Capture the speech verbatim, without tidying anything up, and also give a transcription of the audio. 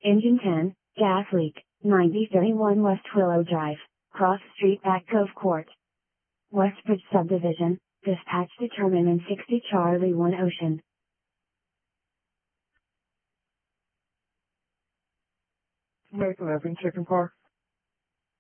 Engine ten, gas leak, ninety thirty-one West Willow Drive, Cross Street, Back Cove Court. Westbridge Subdivision, dispatch determinant sixty Charlie one Ocean. American Avenue, second car.